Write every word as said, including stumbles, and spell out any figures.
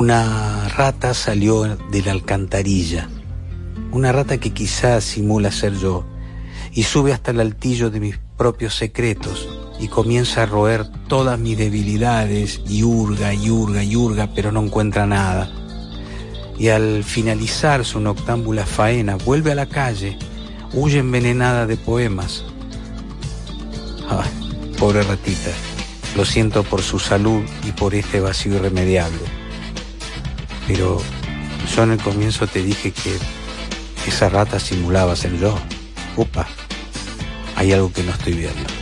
Una rata salió de la alcantarilla, una rata que quizás simula ser yo, y sube hasta el altillo de mis propios secretos y comienza a roer todas mis debilidades y hurga y hurga y hurga, pero no encuentra nada. Y al finalizar su noctámbula faena vuelve a la calle, huye envenenada de poemas. Ay, pobre ratita, lo siento por su salud y por este vacío irremediable. Pero yo en el comienzo te dije que esa rata simulaba ser yo. Upa, hay algo que no estoy viendo.